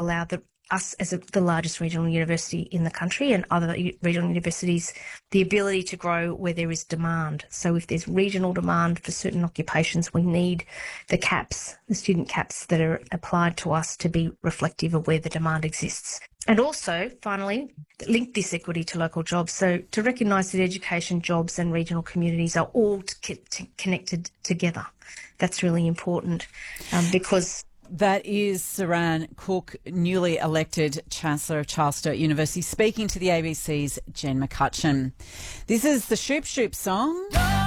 allow us as the largest regional university in the country and other regional universities the ability to grow where there is demand. So if there's regional demand for certain occupations, we need the student caps that are applied to us to be reflective of where the demand exists. And also, finally, link this equity to local jobs. So to recognise that education, jobs and regional communities are all connected together. That's really important because... That is Saran Cook, newly elected Chancellor of Charles Sturt University, speaking to the ABC's Jen McCutcheon. This is the Shoop Shoop song.